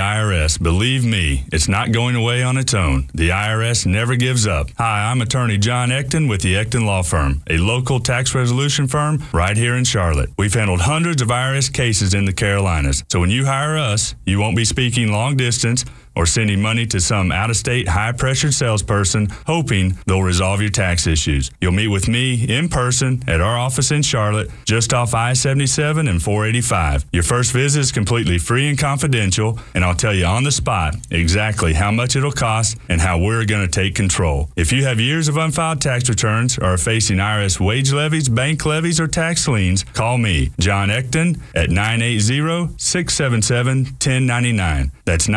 IRS. Believe me, it's not going away on its own. The IRS never gives up. Hi, I'm attorney John Ecton with the Ecton Law Firm, a local tax resolution firm right here in Charlotte. We've handled hundreds of IRS cases in the Carolinas. So when you hire us, you won't be speaking long distance or sending money to some out-of-state, high-pressured salesperson hoping they'll resolve your tax issues. You'll meet with me in person at our office in Charlotte, just off I-77 and 485. Your first visit is completely free and confidential, and I'll tell you on the spot exactly how much it'll cost and how we're going to take control. If you have years of unfiled tax returns or are facing IRS wage levies, bank levies, or tax liens, call me, John Ecton, at 980-677-1099. That's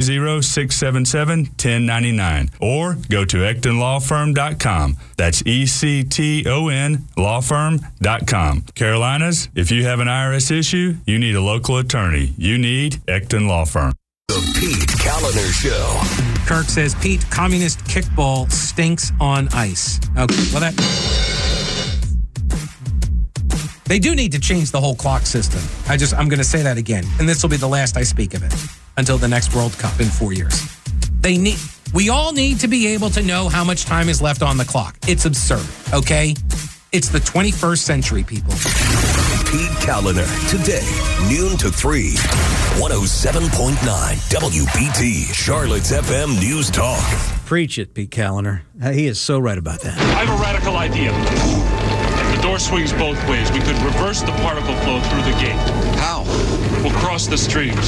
980-677-1099. Or go to EctonLawFirm.com. That's ECTON lawfirm.com. Carolinas, if you have an IRS issue, you need a local attorney. You need Ecton Law Firm. The Pete Kaliner Show. Kirk says, Pete, communist kickball stinks on ice. Okay, well they do need to change the whole clock system. I'm going to say that again, and this will be the last I speak of it until the next World Cup in 4 years. We all need to be able to know how much time is left on the clock. It's absurd, okay? It's the 21st century, people. Pete Kaliner, today, noon to 3, 107.9 WBT, Charlotte's FM News Talk. Preach it, Pete Kaliner. He is so right about that. I have a radical idea. If the door swings both ways, we could reverse the particle flow through the gate. How? We'll cross the streams.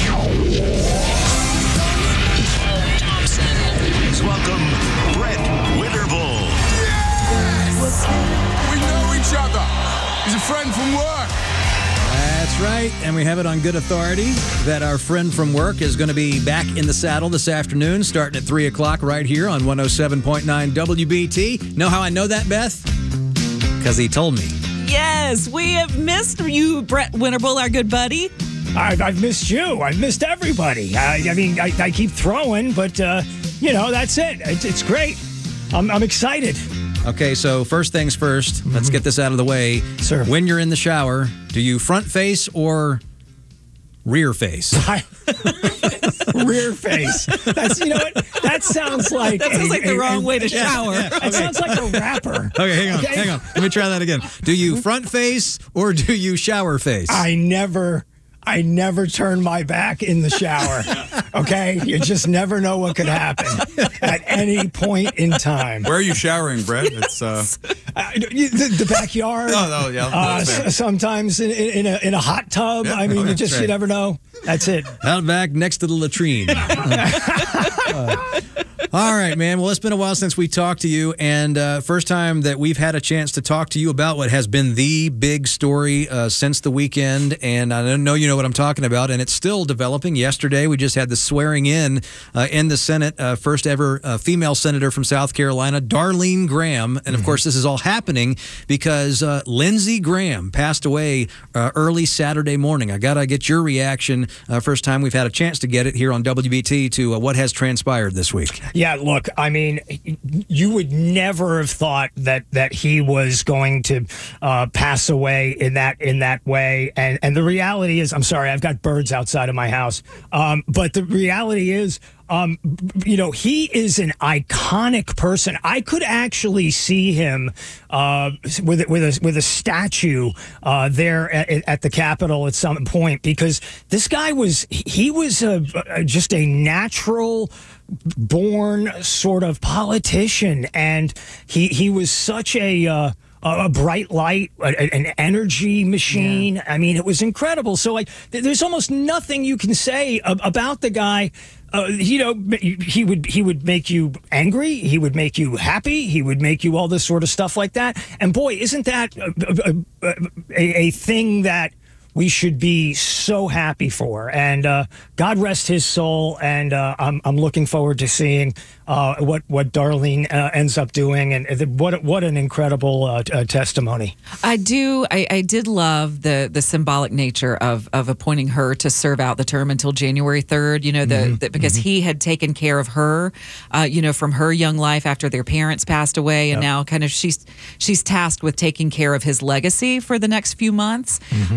Please welcome Brett Winterbull. Yes! We know each other. He's a friend from work. That's right, and we have it on good authority that our friend from work is going to be back in the saddle this afternoon, starting at 3 o'clock right here on 107.9 WBT. Know how I know that, Beth? Because he told me. Yes, we have missed you, Brett Winterbull, our good buddy. I've missed you. I've missed everybody. I keep throwing, but, that's it. It's great. I'm excited. Okay, so first things first, let's get this out of the way. Sir. When you're in the shower, do you front face or rear face? Rear face. That's, that sounds like... That sounds like the wrong way to shower. It sounds like a rapper. Okay, hang on. Let me try that again. Do you front face or do you shower face? I never turn my back in the shower. Okay? You just never know what could happen at any point in time. Where are you showering, Brett? It's the backyard. Oh, yeah. Sometimes in a hot tub. Yeah, you never know. That's it. Out back next to the latrine. All right, man. Well, it's been a while since we talked to you, and first time that we've had a chance to talk to you about what has been the big story since the weekend, and I know you know what I'm talking about, and it's still developing. Yesterday, we just had the swearing in the Senate, first ever female senator from South Carolina, Darlene Graham, and of course, this is all happening because Lindsey Graham passed away early Saturday morning. I got to get your reaction. First time we've had a chance to get it here on WBT to what has transpired this week. Yeah, look, you would never have thought that he was going to pass away in that way. And the reality is, I'm sorry, I've got birds outside of my house. But the reality is, he is an iconic person. I could actually see him with a statue there at the Capitol at some point, because this guy was just a natural born sort of politician, and he was such a bright light, an energy machine. Yeah. It was incredible. So there's almost nothing you can say about the guy. He would make you angry. He would make you happy. He would make you all this sort of stuff like that. And boy, isn't that a thing that we should be so happy for? And God rest his soul. And I'm looking forward to seeing what Darlene ends up doing, and what an incredible testimony. I did love the symbolic nature of appointing her to serve out the term until January 3rd. Because he had taken care of her, from her young life after their parents passed away, and now kind of she's tasked with taking care of his legacy for the next few months.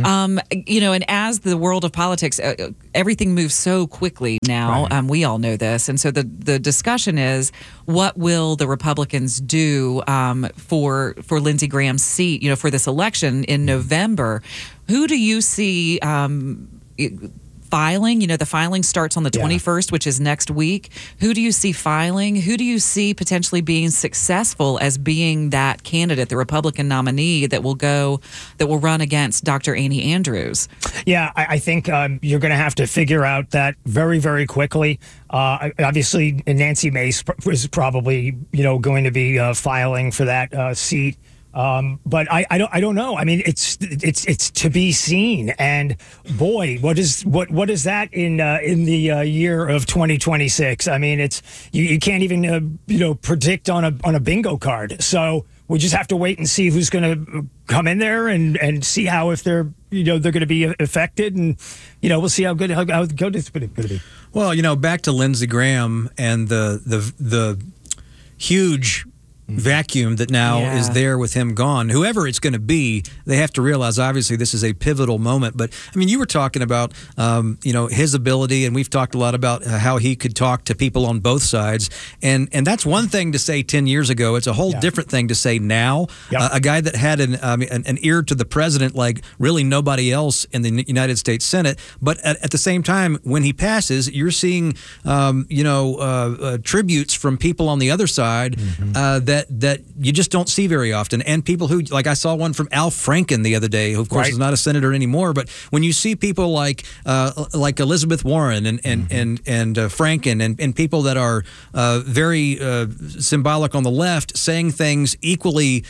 and as the world of politics, everything moves so quickly now. Right. We all know this. And so the discussion is, what will the Republicans do for Lindsey Graham's seat, for this election in November? Who do you see filing? The filing starts on the 21st, which is next week. Who do you see filing? Who do you see potentially being successful as being that candidate, the Republican nominee that will run against Dr. Annie Andrews? Yeah, I think you're going to have to figure out that very, very quickly. Obviously, Nancy Mace is probably, going to be filing for that seat. But I don't know. I mean, it's to be seen. And boy, what is that in the year of 2026? I mean, it's you can't even predict on a bingo card. So we just have to wait and see who's going to come in there and see how, if they're going to be affected, and we'll see how good it's going to be. Well, back to Lindsey Graham and the huge vacuum that now is there with him gone. Whoever it's going to be, they have to realize, obviously, this is a pivotal moment. But, I mean, you were talking about, his ability, and we've talked a lot about how he could talk to people on both sides. And that's one thing to say 10 years ago. It's a whole different thing to say now. Yep. A guy that had an ear to the president like really nobody else in the United States Senate. But at the same time, when he passes, you're seeing, tributes from people on the other side that you just don't see very often, and people who, like, I saw one from Al Franken the other day, who of course is not a senator anymore. But when you see people like Elizabeth Warren and Franken and people that are very symbolic on the left, saying things equally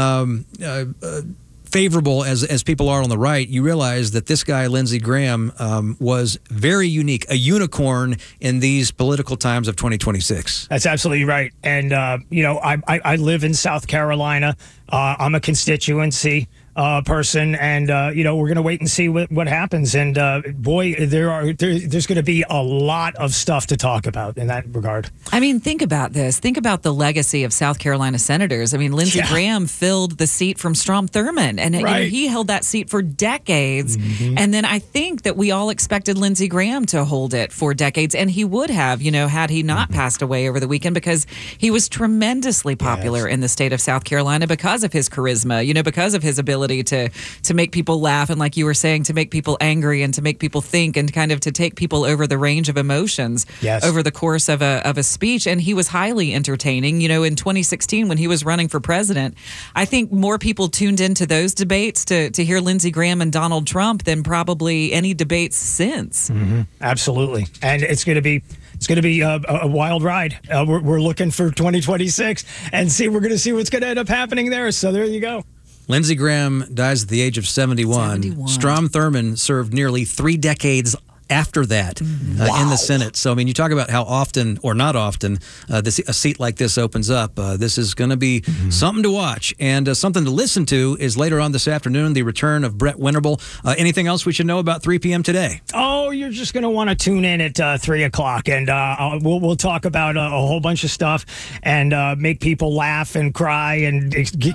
favorable as people are on the right, you realize that this guy, Lindsey Graham, was very unique, a unicorn in these political times of 2026. That's absolutely right. And, I live in South Carolina. I'm a constituency person, and we're going to wait and see what happens. And boy, there's going to be a lot of stuff to talk about in that regard. I mean, think about this. Think about the legacy of South Carolina senators. I mean, Lindsey Graham filled the seat from Strom Thurmond, and he held that seat for decades. Mm-hmm. And then I think that we all expected Lindsey Graham to hold it for decades, and he would have, had he not passed away over the weekend, because he was tremendously popular in the state of South Carolina because of his charisma, because of his ability to make people laugh, and like you were saying, to make people angry and to make people think, and kind of to take people over the range of emotions over the course of a speech. And he was highly entertaining. In 2016, when he was running for president, I think more people tuned into those debates to hear Lindsey Graham and Donald Trump than probably any debates since. Mm-hmm. Absolutely. And it's going to be a wild ride. We're looking for 2026 and we're going to see what's going to end up happening there. So there you go. Lindsey Graham dies at the age of 71. Strom Thurmond served nearly 3 decades after that in the Senate. So, I mean, you talk about how often or not often a seat like this opens up. This is going to be something to watch, and something to listen to is later on this afternoon, the return of Brett Winterble. Anything else we should know about 3 p.m. today? Oh, you're just going to want to tune in at 3 o'clock, and we'll talk about a whole bunch of stuff and make people laugh and cry and,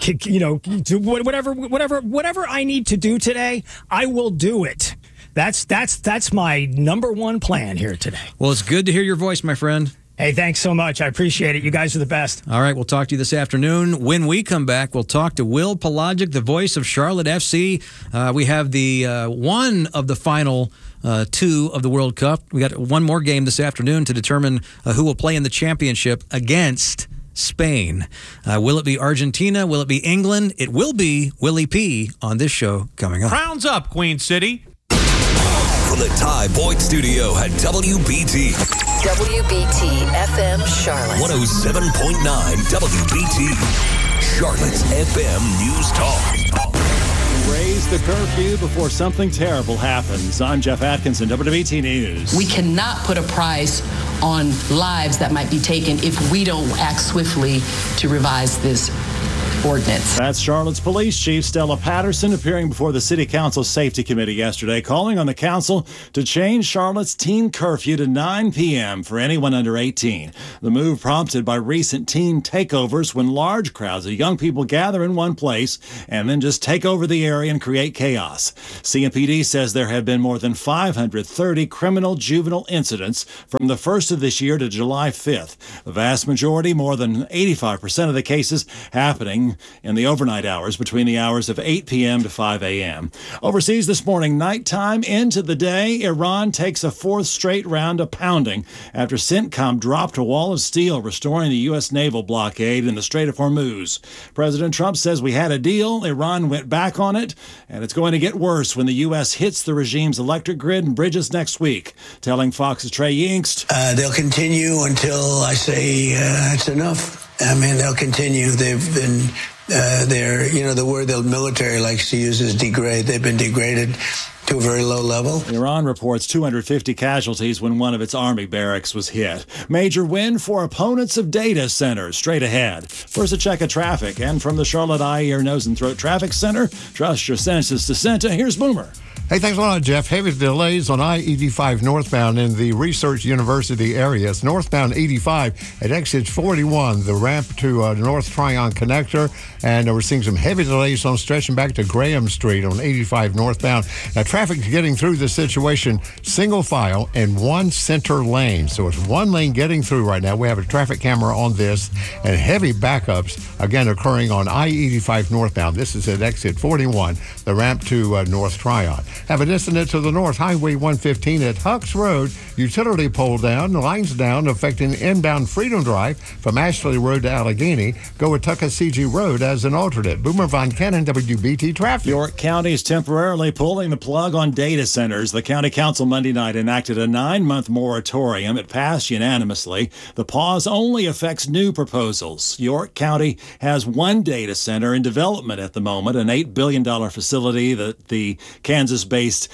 do whatever I need to do today, I will do it. That's my number one plan here today. Well, it's good to hear your voice, my friend. Hey, thanks so much. I appreciate it. You guys are the best. All right, we'll talk to you this afternoon. When we come back, we'll talk to Will Pelagic, the voice of Charlotte FC. We have the one of the final 2 of the World Cup. We got one more game this afternoon to determine who will play in the championship against Spain. Will it be Argentina? Will it be England? It will be Willie P on this show coming up. Crowns up, Queen City. From the Ty Boyd Studio at WBT. WBT FM Charlotte. 107.9 WBT. Charlotte's FM News Talk. Raise the curfew before something terrible happens. I'm Jeff Atkinson, WBT News. We cannot put a price on lives that might be taken if we don't act swiftly to revise this ordinance. That's Charlotte's Police Chief Stella Patterson appearing before the City Council Safety Committee yesterday, calling on the council to change Charlotte's teen curfew to 9 p.m. for anyone under 18. The move prompted by recent teen takeovers when large crowds of young people gather in one place and then just take over the area and create chaos. CMPD says there have been more than 530 criminal juvenile incidents from the 1st of this year to July 5th. The vast majority, more than 85% of the cases, happening in the overnight hours between the hours of 8 p.m. to 5 a.m. Overseas this morning, nighttime into the day, Iran takes a fourth straight round of pounding after CENTCOM dropped a wall of steel, restoring the U.S. naval blockade in the Strait of Hormuz. President Trump says we had a deal. Iran went back on it, and it's going to get worse when the U.S. hits the regime's electric grid and bridges next week. Telling Fox's Trey Yingst, they'll continue until I say it's enough. I mean, they'll continue. They've been, the word the military likes to use is degrade. They've been degraded to a very low level. Iran reports 250 casualties when one of its army barracks was hit. Major win for opponents of data centers. Straight ahead. First, a check of traffic. And from the Charlotte Eye, Ear, Nose, and Throat Traffic Center, trust your senses to Santa. Here's Boomer. Hey, thanks a lot, Jeff. Heavy delays on I-85 northbound in the Research University area. It's northbound 85 at exit 41, the ramp to North Tryon Connector. And we're seeing some heavy delays on stretching back to Graham Street on 85 northbound. Now, traffic getting through the situation, single file and one center lane. So it's one lane getting through right now. We have a traffic camera on this, and heavy backups, again, occurring on I-85 northbound. This is at exit 41, the ramp to North Tryon. Have a incident to the north, Highway 115 at Hucks Road. Utility pole down, lines down, affecting inbound Freedom Drive from Ashley Road to Allegheny. Go with Tuckasegee Road as an alternate. Boomer Von Cannon, WBT Traffic. York County is temporarily pulling the plug on data centers. The county council Monday night enacted a 9-month moratorium. It passed unanimously. The pause only affects new proposals. York County has one data center in development at the moment, an $8 billion facility that the Kansas-based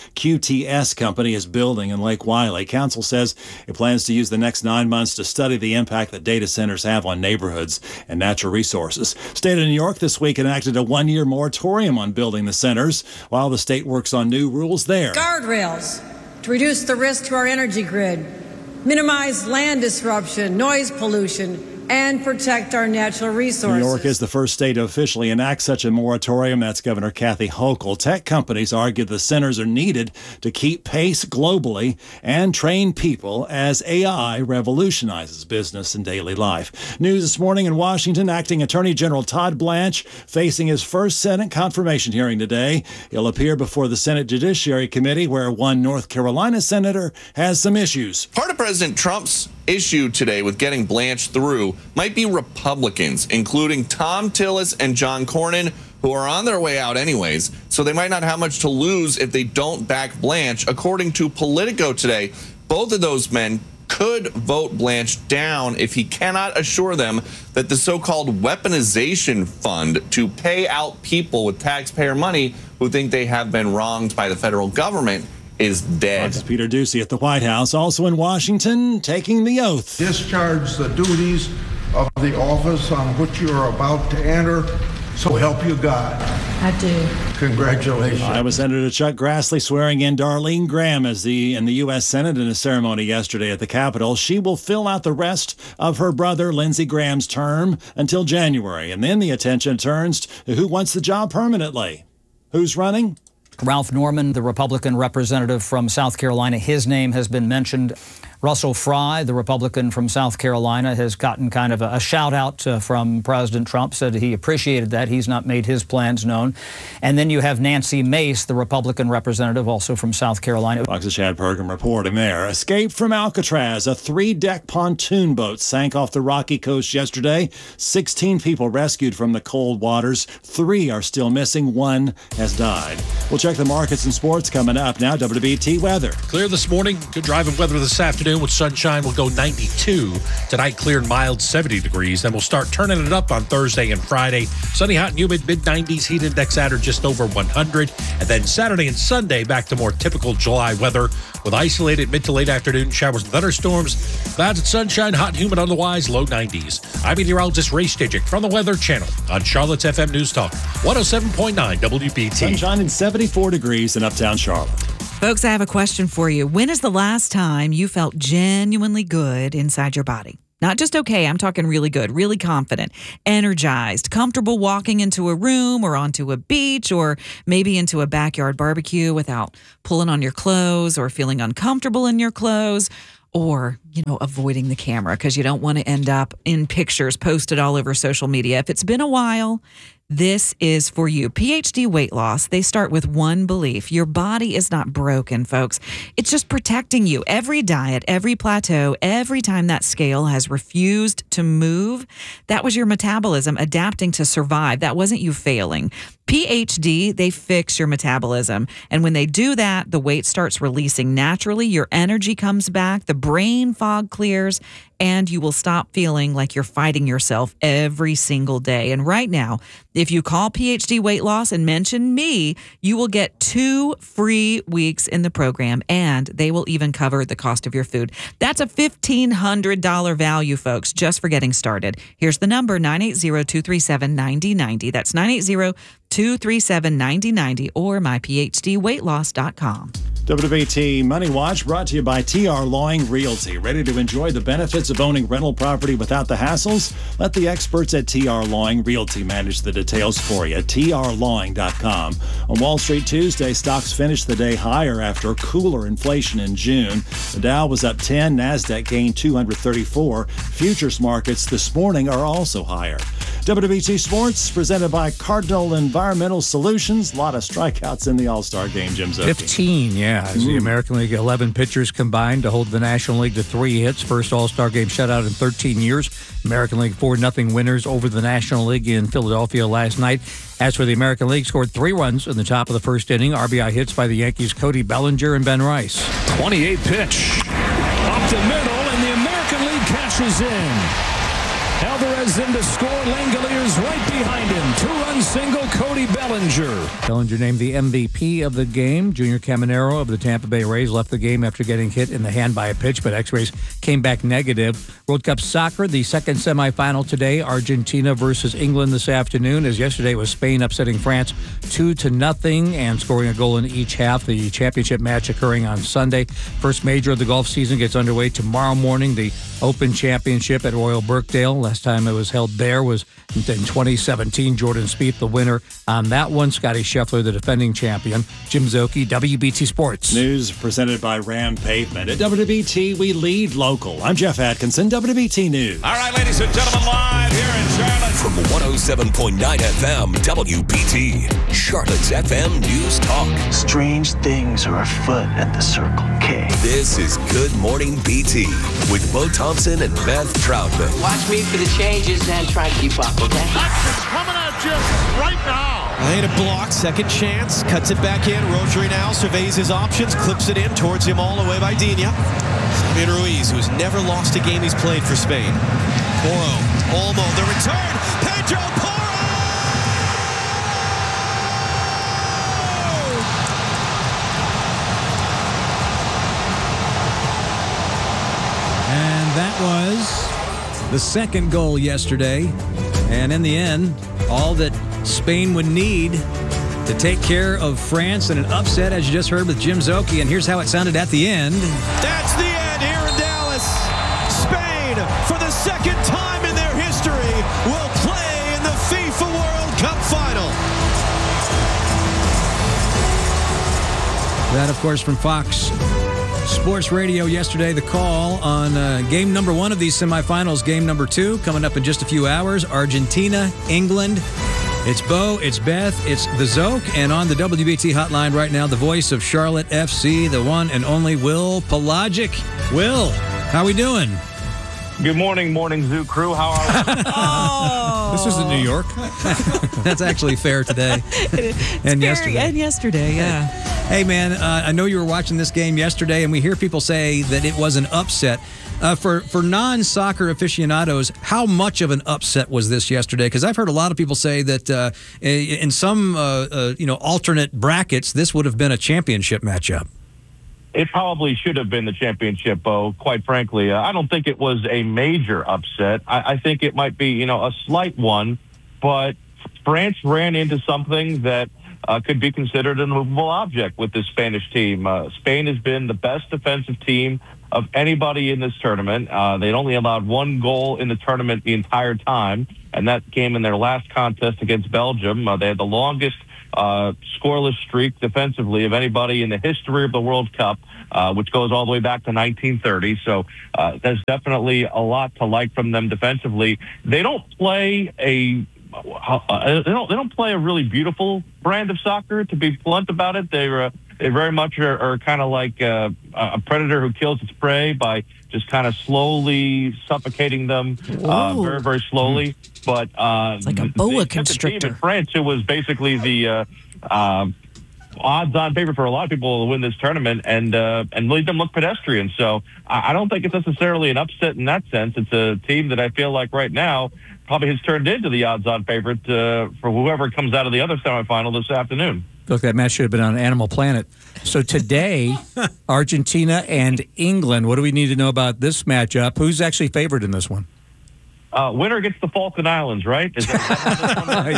QTS company is building in Lake Wiley. Council says it plans to use the next 9 months to study the impact that data centers have on neighborhoods and natural resources. State of New York this week enacted a 1-year moratorium on building the centers while the state works on new rules there. Guardrails to reduce the risk to our energy grid, minimize land disruption, noise pollution, and protect our natural resources. New York is the first state to officially enact such a moratorium. That's Governor Kathy Hochul. Tech companies argue the centers are needed to keep pace globally and train people as AI revolutionizes business and daily life. News this morning in Washington, Acting Attorney General Todd Blanche facing his first Senate confirmation hearing today. He'll appear before the Senate Judiciary Committee, where one North Carolina senator has some issues. Part of President Trump's issue today with getting Blanche through might be Republicans, including Tom Tillis and John Cornyn, who are on their way out anyways, so they might not have much to lose if they don't back Blanche. According to Politico today, both of those men could vote Blanche down if he cannot assure them that the so-called weaponization fund to pay out people with taxpayer money who think they have been wronged by the federal government is dead. Fox's Peter Ducey at the White House, also in Washington, taking the oath. Discharge the duties of the office on which you are about to enter, so help you God. I do. Congratulations. Iowa Senator Chuck Grassley swearing in Darlene Graham in the U.S. Senate in a ceremony yesterday at the Capitol. She will fill out the rest of her brother Lindsey Graham's term until January, and then the attention turns to who wants the job permanently. Who's running? Ralph Norman, the Republican representative from South Carolina, his name has been mentioned. Russell Fry, the Republican from South Carolina, has gotten kind of a shout-out from President Trump, said he appreciated that. He's not made his plans known. And then you have Nancy Mace, the Republican representative, also from South Carolina. Fox's Chad Pergham reporting there. Escape from Alcatraz. A 3-deck pontoon boat sank off the rocky coast yesterday. 16 people rescued from the cold waters. 3 are still missing. 1 has died. We'll check check the markets and sports coming up. Now, WBT weather. Clear this morning. Good driving weather this afternoon with sunshine. We'll go 92. Tonight, clear and mild, 70 degrees. Then we'll start turning it up on Thursday and Friday. Sunny, hot and humid, mid-90s. Heat index Saturday just over 100. And then Saturday and Sunday, back to more typical July weather with isolated mid to late afternoon showers and thunderstorms. Clouds and sunshine, hot and humid otherwise, low 90s. I'm meteorologist Ray Stajic from the Weather Channel on Charlotte's FM News Talk, 107.9 WBT. Sunshine and 74 degrees in uptown Charlotte. Folks, I have a question for you. When is the last time you felt genuinely good inside your body? Not just okay, I'm talking really good, really confident, energized, comfortable walking into a room or onto a beach or maybe into a backyard barbecue without pulling on your clothes or feeling uncomfortable in your clothes or, avoiding the camera because you don't want to end up in pictures posted all over social media. If it's been a while, this is for you. PhD Weight Loss, they start with one belief. Your body is not broken, folks. It's just protecting you. Every diet, every plateau, every time that scale has refused to move, that was your metabolism adapting to survive. That wasn't you failing. PhD, they fix your metabolism. And when they do that, the weight starts releasing naturally. Your energy comes back. The brain fog clears. And you will stop feeling like you're fighting yourself every single day. And right now, if you call PhD Weight Loss and mention me, you will get 2 free weeks in the program, and they will even cover the cost of your food. That's a $1,500 value, folks, just for getting started. Here's the number, 980-237-9090. That's 980-237-9090 or myphdweightloss.com. WBT Money Watch brought to you by TR Lawing Realty. Ready to enjoy the benefits of owning rental property without the hassles? Let the experts at TR Lawing Realty manage the details for you. trlawing.com. On Wall Street Tuesday, stocks finished the day higher after cooler inflation in June. The Dow was up 10, NASDAQ gained 234. Futures markets this morning are also higher. WBT Sports presented by Cardinal Environmental Solutions. A lot of strikeouts in the All-Star game, Jim Zoki. 15, yeah. As the American League, 11 pitchers combined to hold the National League to 3 hits. First All-Star game shutout in 13 years. American League 4-0 winners over the National League in Philadelphia last night. As for the American League, scored 3 runs in the top of the first inning. RBI hits by the Yankees' Cody Bellinger and Ben Rice. 28 pitch. Up the middle, and the American League cashes in. Alvarez in to score. Langoliers right behind him. 2-run single, Cody Bellinger. Bellinger named the MVP of the game. Junior Caminero of the Tampa Bay Rays left the game after getting hit in the hand by a pitch, but X-rays came back negative. World Cup soccer, the second semifinal today. Argentina versus England this afternoon, as yesterday was Spain upsetting France 2-0 and scoring a goal in each half. The championship match occurring on Sunday. First major of the golf season gets underway tomorrow morning. The Open Championship at Royal Birkdale. Last time it was held there was in 2017. Jordan Spieth, the winner on that one. Scotty Scheffler, the defending champion. Jim Zoki, WBT Sports. News presented by Ram Pavement. At WBT, we lead local. I'm Jeff Atkinson, WBT News. All right, ladies and gentlemen, live here in Charlotte. From 107.9 FM, WBT, Charlotte's FM News Talk. Strange things are afoot at the Circle K. This is Good Morning BT with Bo Thompson and Beth Troutman. Watch me for the changes and try to keep up, okay? It's coming at you right now. Ahead a block, second chance, cuts it back in. Rotary now surveys his options, clips it in towards him all the way by Dina. And Ruiz, who's never lost a game he's played for Spain. Porro, Olmo, the return, Pedro Porro! And that was the second goal yesterday. And in the end, all that Spain would need to take care of France in an upset, as you just heard with Jim Zoki. And here's how it sounded at the end. That's the end here in Dallas. Spain, for the second time in their history, will play in the FIFA World Cup final. That, of course, from Fox Sports Radio yesterday. The call on game number 1 of these semifinals. Game number 2 coming up in just a few hours. Argentina, England. It's Bo, it's Beth, it's the Zoke, and on the WBT hotline right now, the voice of Charlotte FC, the one and only Will Pelagic. Will, how we doing? Good morning, Morning Zoo crew. How are you? This isn't New York. That's actually fair today. And yesterday. And yesterday, yeah. Hey, man, I know you were watching this game yesterday, and we hear people say that it was an upset. For non-soccer aficionados, how much of an upset was this yesterday? Because I've heard a lot of people say that in some alternate brackets, this would have been a championship matchup. It probably should have been the championship, Bo, quite frankly. I don't think it was a major upset. I think it might be, a slight one, but France ran into something that could be considered an immovable object with this Spanish team. Spain has been the best defensive team of anybody in this tournament. They'd only allowed one goal in the tournament the entire time, and that came in their last contest against Belgium. They had the longest scoreless streak defensively of anybody in the history of the World Cup, which goes all the way back to 1930. So there's definitely a lot to like from them defensively. They don't play they don't play a really beautiful brand of soccer, to be blunt about it. They very much are kind of like a predator who kills its prey by just kind of slowly suffocating them very, very slowly. But it's like a boa constrictor. In France, it was basically the odds-on favorite for a lot of people to win this tournament, and made them look pedestrian. So I don't think it's necessarily an upset in that sense. It's a team that I feel like right now probably has turned into the odds-on favorite for whoever comes out of the other semifinal this afternoon. I feel like that match should have been on Animal Planet. So today, Argentina and England. What do we need to know about this matchup? Who's actually favored in this one? Winner gets the Falkland Islands, right? Is that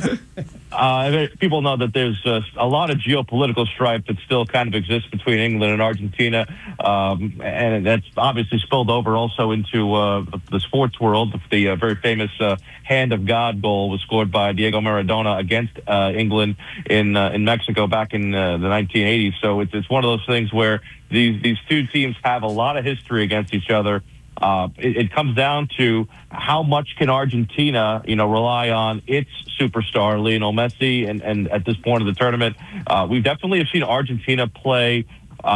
Yes. People know that there's a lot of geopolitical strife that still kind of exists between England and Argentina, and that's obviously spilled over also into the sports world. The very famous Hand of God goal was scored by Diego Maradona against England in Mexico back in the 1980s. So it's one of those things where these two teams have a lot of history against each other. It comes down to how much can Argentina, rely on its superstar, Lionel Messi, and at this point of the tournament, we definitely have seen Argentina play,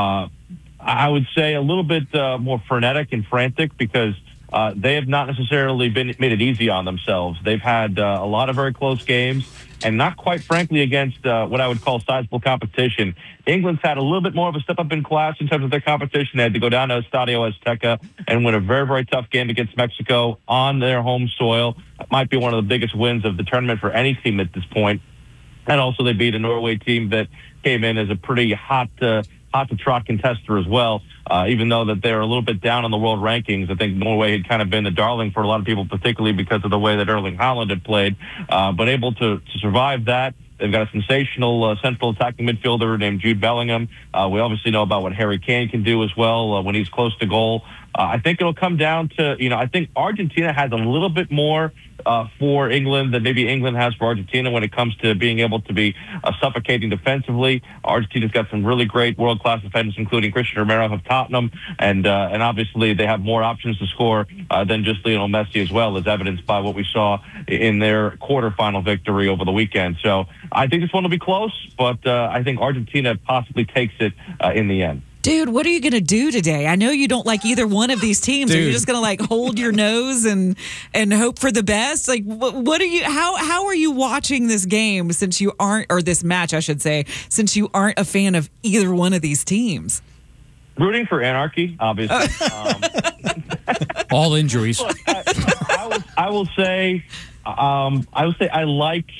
I would say, a little bit more frenetic and frantic because they have not necessarily made it easy on themselves. They've had a lot of very close games, and not quite frankly against what I would call sizable competition. England's had a little bit more of a step up in class in terms of their competition. They had to go down to Estadio Azteca and win a very, very tough game against Mexico on their home soil. That might be one of the biggest wins of the tournament for any team at this point. And also they beat a Norway team that came in as a pretty hot to trot contester as well. Even though that they're a little bit down on the world rankings, I think Norway had kind of been the darling for a lot of people, particularly because of the way that Erling Haaland had played. But able to survive that. They've got a sensational central attacking midfielder named Jude Bellingham. We obviously know about what Harry Kane can do as well when he's close to goal. I think it'll come down to, I think Argentina has a little bit more for England than maybe England has for Argentina when it comes to being able to be suffocating defensively. Argentina's got some really great world-class defenders, including Christian Romero of Tottenham, and obviously they have more options to score than just Lionel Messi as well, as evidenced by what we saw in their quarterfinal victory over the weekend. So I think this one will be close, but I think Argentina possibly takes it in the end. Dude, what are you going to do today? I know you don't like either one of these teams. Dude. Are you just going to hold your nose and hope for the best? What are you? How are you watching this game since you aren't, or this match, I should say, since you aren't a fan of either one of these teams? Rooting for anarchy, obviously. All injuries. Look, I will say I like.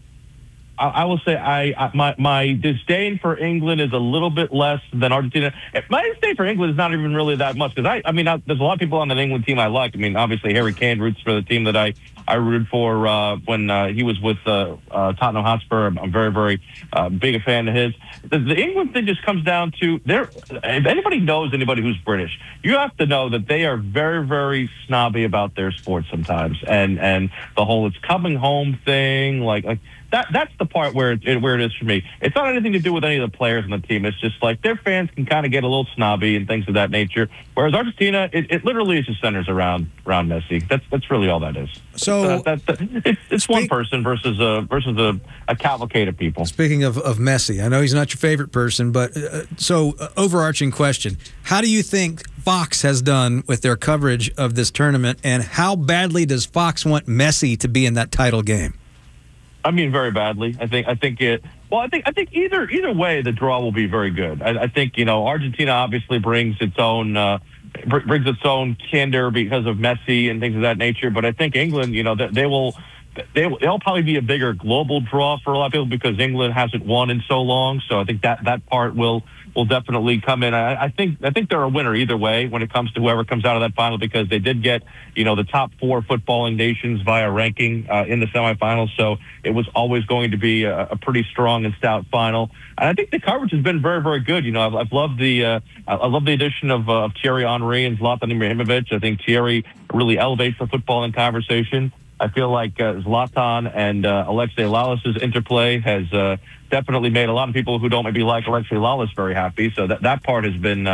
I will say my disdain for England is a little bit less than Argentina. My disdain for England is not even really that much because there's a lot of people on the England team I like. Obviously Harry Kane roots for the team that I rooted for when he was with Tottenham Hotspur. I'm very, very big a fan of his. The England thing just comes down to if anybody knows anybody who's British, you have to know that they are very, very snobby about their sports sometimes, and the whole "it's coming home" thing, like that's the part where it is for me. It's not anything to do with any of the players on the team. It's just like their fans can kind of get a little snobby and things of that nature. Whereas Argentina, it literally just centers around Messi. That's really all that is. So it's one person versus a cavalcade of people. Speaking of Messi, I know he's not your favorite person, but overarching question: how do you think Fox has done with their coverage of this tournament, and how badly does Fox want Messi to be in that title game? I mean, very badly. I think either way, the draw will be very good. I think Argentina obviously brings its own candor because of Messi and things of that nature. But I think England, they'll probably be a bigger global draw for a lot of people because England hasn't won in so long. So I think that part will definitely come in. I think they're a winner either way when it comes to whoever comes out of that final, because they did get the top 4 footballing nations via ranking in the semifinals. So it was always going to be a pretty strong and stout final. And I think the coverage has been very, very good. I've loved the addition of Thierry Henry and Zlatan Ibrahimovic. I think Thierry really elevates the footballing conversation. I feel like Zlatan and Alexei Lalas's interplay has definitely made a lot of people who don't maybe like Alexei Lalas very happy. So that part has been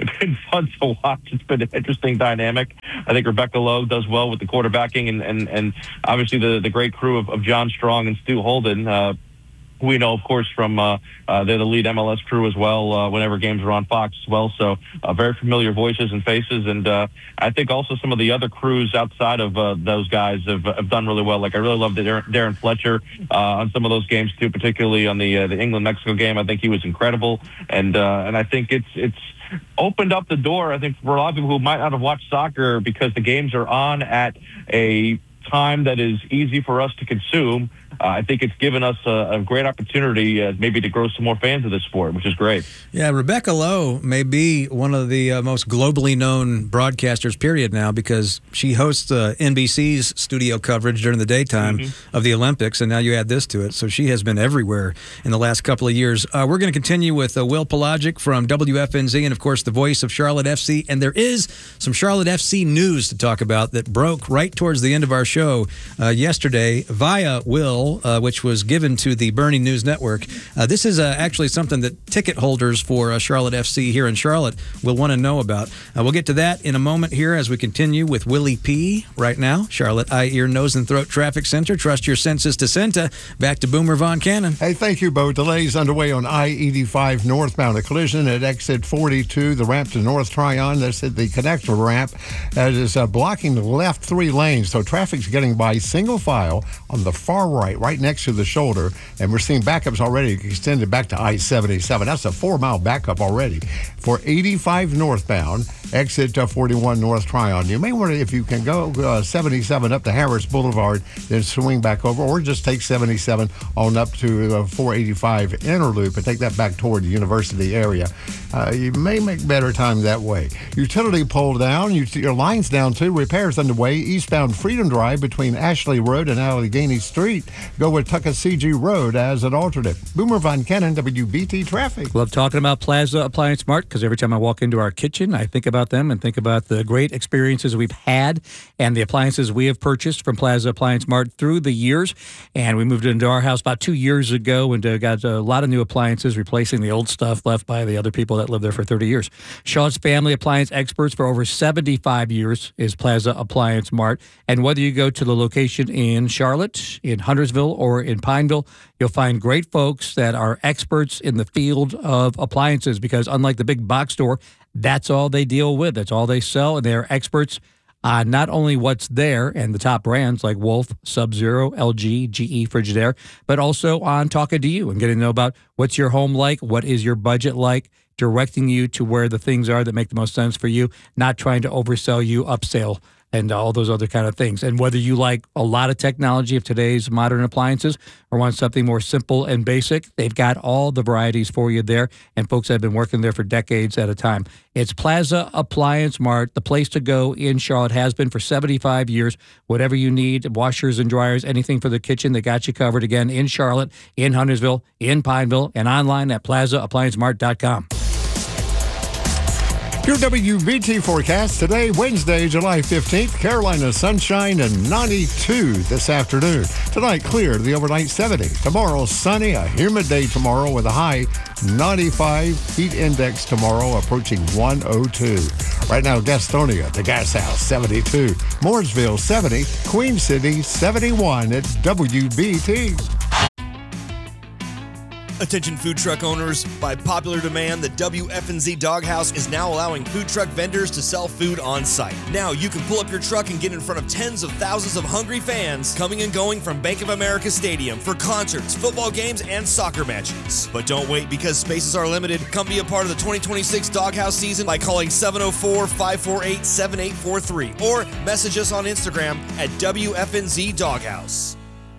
fun to watch. It's been an interesting dynamic. I think Rebecca Lowe does well with the quarterbacking and obviously the great crew of John Strong and Stu Holden. We know, of course, from they're the lead MLS crew as well whenever games are on Fox as well. So very familiar voices and faces. And I think also some of the other crews outside of those guys have done really well. Like I really loved Darren Fletcher on some of those games too, particularly on the England-Mexico game. I think he was incredible. And I think it's opened up the door, I think, for a lot of people who might not have watched soccer because the games are on at a time that is easy for us to consume. I think it's given us a great opportunity maybe to grow some more fans of this sport, which is great. Yeah, Rebecca Lowe may be one of the most globally known broadcasters, period, now, because she hosts NBC's studio coverage during the daytime of the Olympics, and now you add this to it. So she has been everywhere in the last couple of years. We're going to continue with Will Pelagic from WFNZ and, of course, the voice of Charlotte FC. And there is some Charlotte FC news to talk about that broke right towards the end of our show yesterday via Will, which was given to the Bernie News Network. This is actually something that ticket holders for Charlotte FC here in Charlotte will want to know about. We'll get to that in a moment here as we continue with Willie P. right now. Charlotte Eye, Ear, Nose, and Throat Traffic Center. Trust your senses to Cinta. Back to Boomer Von Cannon. Hey, thank you, Bo. Delays underway on I-85 northbound. A collision at exit 42, the ramp to North Tryon. That's at the connector ramp. That is blocking the left 3 lanes. So traffic's getting by single file on the far right next to the shoulder, and we're seeing backups already extended back to I-77. That's a 4-mile backup already. For 85 northbound, exit 41 North Tryon. You may want to, if you can go 77 up to Harris Boulevard, then swing back over, or just take 77 on up to 485 Inner Loop and take that back toward the university area. You may make better time that way. Utility pole down, your line's down too. Repairs underway. Eastbound Freedom Drive between Ashley Road and Allegheny Street. Go with Tuckasegee Road as an alternate. Boomer Von Cannon, WBT Traffic. Love talking about Plaza Appliance Mart because every time I walk into our kitchen, I think about them and think about the great experiences we've had and the appliances we have purchased from Plaza Appliance Mart through the years. And we moved into our house about 2 years ago and got a lot of new appliances, replacing the old stuff left by the other people that lived there for 30 years. Shaw's family appliance experts for over 75 years is Plaza Appliance Mart. And whether you go to the location in Charlotte, in Huntersville, or in Pineville, you'll find great folks that are experts in the field of appliances because unlike the big box store, that's all they deal with. That's all they sell, and they're experts on not only what's there and the top brands like Wolf, Sub-Zero, LG, GE, Frigidaire, but also on talking to you and getting to know about what's your home like, what is your budget like, directing you to where the things are that make the most sense for you, not trying to oversell you, upsell, and all those other kind of things. And whether you like a lot of technology of today's modern appliances or want something more simple and basic, they've got all the varieties for you there, and folks have been working there for decades at a time. It's Plaza Appliance Mart, the place to go in Charlotte, has been for 75 years. Whatever you need, washers and dryers, anything for the kitchen, they got you covered. Again, in Charlotte, in Huntersville, in Pineville, and online at plazaappliancemart.com. Your WBT forecast today, Wednesday, July 15th. Carolina sunshine and 92 this afternoon. Tonight, clear, the overnight 70. Tomorrow, sunny, a humid day tomorrow with a high 95. Heat index tomorrow approaching 102. Right now, Gastonia, the Gas House, 72. Mooresville, 70. Queen City, 71 at WBT. Attention food truck owners, by popular demand, the WFNZ Doghouse is now allowing food truck vendors to sell food on site. Now you can pull up your truck and get in front of tens of thousands of hungry fans coming and going from Bank of America Stadium for concerts, football games, and soccer matches. But don't wait, because spaces are limited. Come be a part of the 2026 Doghouse season by calling 704-548-7843 or message us on Instagram at WFNZ Doghouse.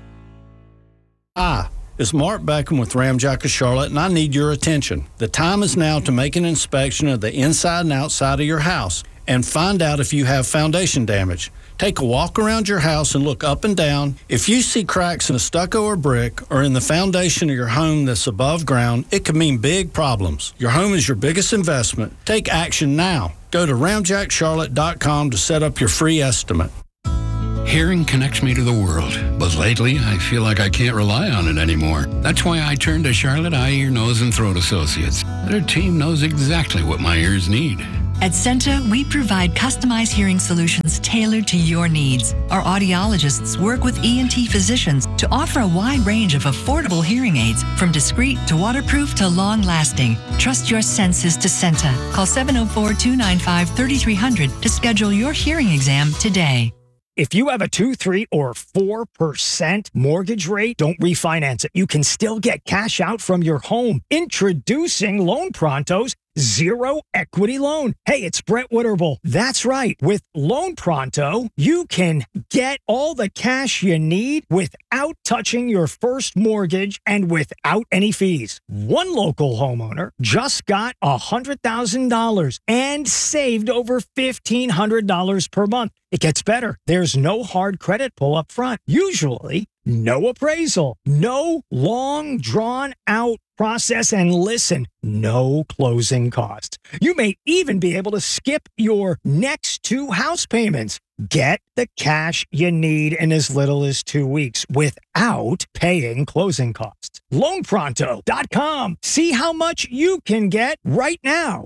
It's Mark Beckham with Ramjack of Charlotte, and I need your attention. The time is now to make an inspection of the inside and outside of your house and find out if you have foundation damage. Take a walk around your house and look up and down. If you see cracks in the stucco or brick or in the foundation of your home that's above ground, it could mean big problems. Your home is your biggest investment. Take action now. Go to ramjackcharlotte.com to set up your free estimate. Hearing connects me to the world, but lately I feel like I can't rely on it anymore. That's why I turned to Charlotte Eye, Ear, Nose, and Throat Associates. Their team knows exactly what my ears need. At CENTA, we provide customized hearing solutions tailored to your needs. Our audiologists work with ENT physicians to offer a wide range of affordable hearing aids, from discreet to waterproof to long-lasting. Trust your senses to CENTA. Call 704-295-3300 to schedule your hearing exam today. If you have a 2, 3, or 4% mortgage rate, don't refinance it. You can still get cash out from your home. Introducing Loan Pronto's Zero Equity Loan. Hey, it's Brett Witterbull. That's right. With Loan Pronto, you can get all the cash you need without touching your first mortgage and without any fees. One local homeowner just got $100,000 and saved over $1,500 per month. It gets better. There's no hard credit pull up front. Usually, no appraisal, no long drawn out process, and listen, no closing costs. You may even be able to skip your next 2 house payments. Get the cash you need in as little as 2 weeks without paying closing costs. LoanPronto.com. See how much you can get right now.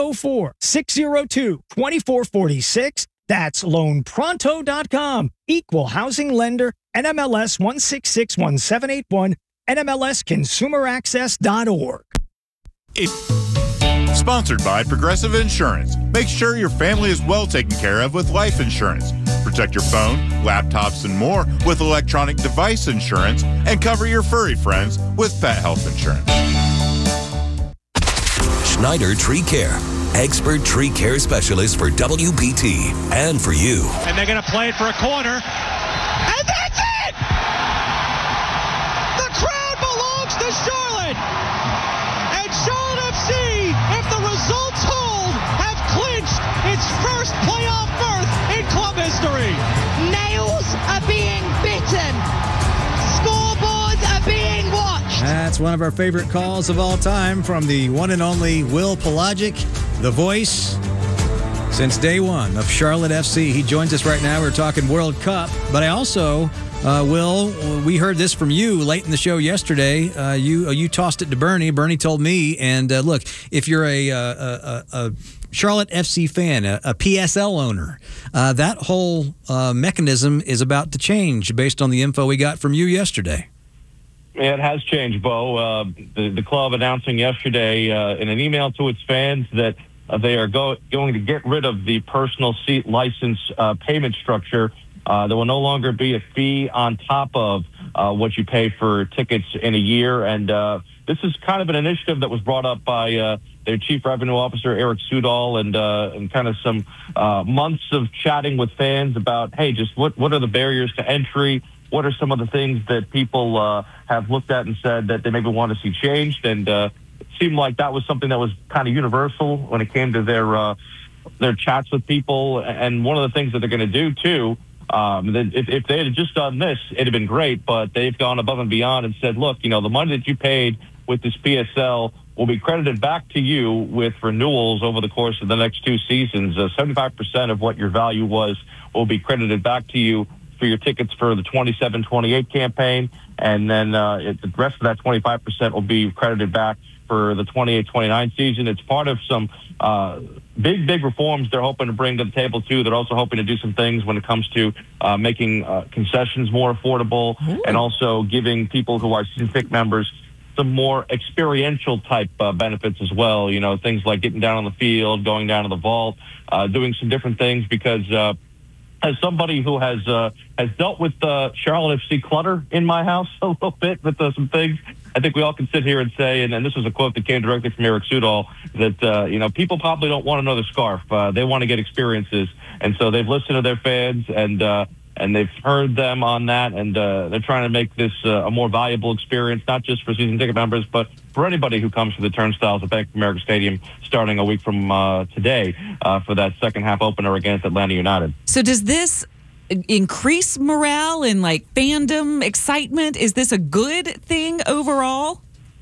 704-602-2446. That's LoanPronto.com. Equal housing lender. NMLS 1661781. NMLSConsumerAccess.org. Sponsored by Progressive Insurance. Make sure your family is well taken care of with life insurance. Protect your phone, laptops, and more with electronic device insurance, and cover your furry friends with pet health insurance. Schneider Tree Care. Expert tree care specialist for WPT and for you. And they're going to play it for a corner. And that's it! The crowd belongs to Charlotte. And Charlotte FC, if the results hold, have clinched its first playoff berth in club history. Nails are being bitten. Scoreboards are being watched. That's one of our favorite calls of all time from the one and only Will Pelagic, the voice since day one of Charlotte FC. He joins us right now. We're talking World Cup, but I also, Will, we heard this from you late in the show yesterday. You tossed it to Bernie. Bernie told me, and look, if you're a Charlotte FC fan, a PSL owner, that whole mechanism is about to change based on the info we got from you yesterday. It has changed, Bo. The club announcing yesterday in an email to its fans that they are going to get rid of the personal seat license payment structure. There will no longer be a fee on top of what you pay for tickets in a year. And this is kind of an initiative that was brought up by their chief revenue officer, Eric Sudol, and kind of some months of chatting with fans about, hey, just what are the barriers to entry? What are some of the things that people have looked at and said that they maybe want to see changed? And it seemed like that was something that was kind of universal when it came to their chats with people. And one of the things that they're going to do, too, if they had just done this, it'd have been great. But they've gone above and beyond and said, look, the money that you paid with this PSL, will be credited back to you with renewals over the course of the next 2 seasons. 75% of what your value was will be credited back to you for your tickets for the 27-28 campaign, and then the rest of that 25% will be credited back for the 28-29 season. It's part of some big reforms they're hoping to bring to the table, too. They're also hoping to do some things when it comes to making concessions more affordable and also giving people who are season ticket members some more experiential type benefits as well. You know, things like getting down on the field, going down to the vault, doing some different things because as somebody who has dealt with Charlotte FC clutter in my house a little bit with some things, I think we all can sit here and say, and this was a quote that came directly from Eric Sudol, that people probably don't want another scarf. They want to get experiences, and so they've listened to their fans and they've heard them on that, and they're trying to make this a more valuable experience, not just for season ticket members, but for anybody who comes to the turnstiles at Bank of America Stadium starting a week from today for that second half opener against Atlanta United. So does this increase morale and fandom excitement? Is this a good thing overall?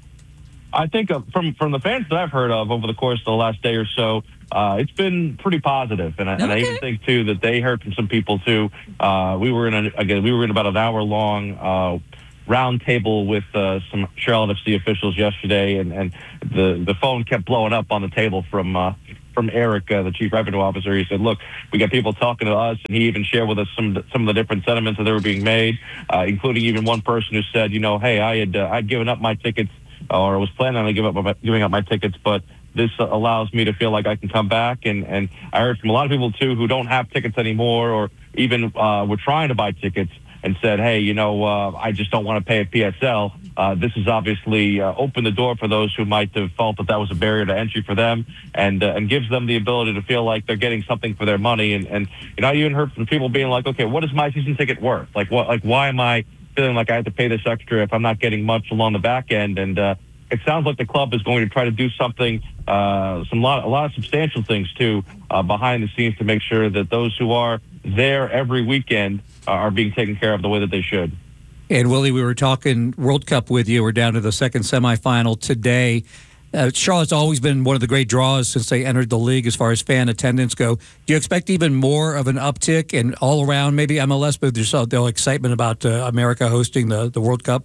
I think from the fans that I've heard of over the course of the last day or so, it's been pretty positive, and I even think too that they heard from some people too. We were in about an hour-long round table with some Charlotte FC officials yesterday, and the phone kept blowing up on the table from Eric, the chief revenue officer. He said, "Look, we got people talking to us," and he even shared with us some of the different sentiments that were being made, including even one person who said, "Hey, I'd given up my tickets, or was planning on giving up my tickets, but this allows me to feel like I can come back." And I heard from a lot of people, too, who don't have tickets anymore or even were trying to buy tickets and said, "Hey, I just don't want to pay a PSL." This has obviously opened the door for those who might have felt that was a barrier to entry for them and gives them the ability to feel like they're getting something for their money. And I even heard from people being like, "Okay, what is my season ticket worth? Why am I feeling like I have to pay this extra if I'm not getting much along the back end?" And it sounds like the club is going to try to do something, a lot of substantial things too, behind the scenes to make sure that those who are there every weekend are being taken care of the way that they should. And Willie, we were talking World Cup with you. We're down to the second semifinal today. Charlotte's always been one of the great draws since they entered the league as far as fan attendance go. Do you expect even more of an uptick and all around maybe MLS, but there's still excitement about America hosting the World Cup?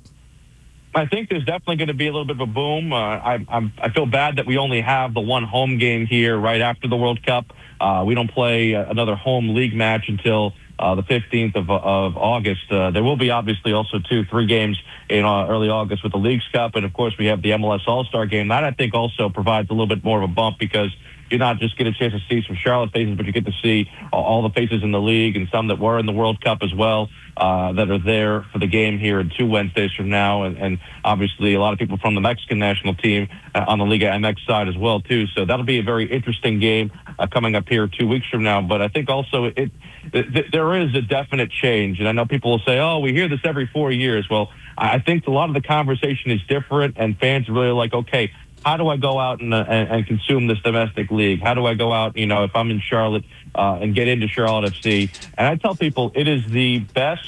I think there's definitely going to be a little bit of a boom. I feel bad that we only have the one home game here right after the World Cup. We don't play another home league match until the 15th of August. There will be obviously also 2-3 games in early August with the Leagues Cup, and of course we have the MLS All-Star Game. That I think also provides a little bit more of a bump because you not just get a chance to see some Charlotte faces, but you get to see all the faces in the league and some that were in the World Cup as well that are there for the game here in 2 Wednesdays from now. And obviously a lot of people from the Mexican national team on the Liga MX side as well, too. So that'll be a very interesting game coming up here 2 weeks from now. But I think also there is a definite change. And I know people will say, "Oh, we hear this every 4 years." Well, I think a lot of the conversation is different, and fans are really like, okay, how do I go out and consume this domestic league? How do I go out, if I'm in Charlotte and get into Charlotte FC? And I tell people it is the best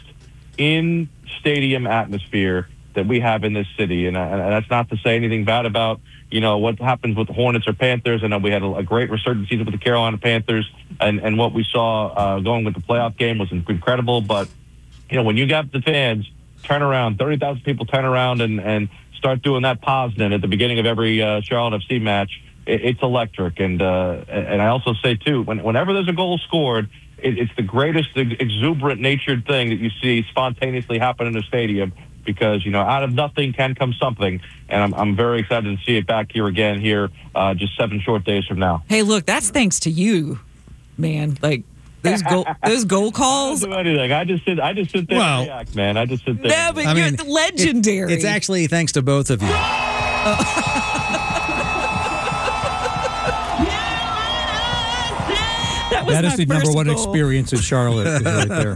in-stadium atmosphere that we have in this city. And that's not to say anything bad about, what happens with the Hornets or Panthers. I know we had a great resurgent season with the Carolina Panthers, and what we saw going with the playoff game was incredible. But, when you got the fans turn around, 30,000 people turn around and start doing that positive at the beginning of every Charlotte FC match, it's electric. And I also say, too, whenever there's a goal scored, it's the greatest exuberant natured thing that you see spontaneously happen in a stadium because, out of nothing can come something. And I'm very excited to see it back here again here just 7 short days from now. Hey, look, that's thanks to you, man. Those goal calls. I don't do anything. I just sit there and react, man. I just sit there. No, but you're legendary. It's actually thanks to both of you. That is the number one experience in Charlotte is right there.